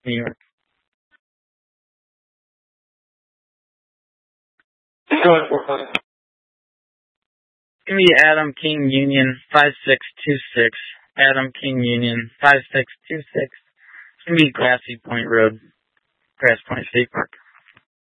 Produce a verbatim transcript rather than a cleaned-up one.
New York. Go ahead, four five. It's going to be Adam King Union five six two six. Adam King Union five six two six. It's going to be Grassy Point Road, Grass Point State Park.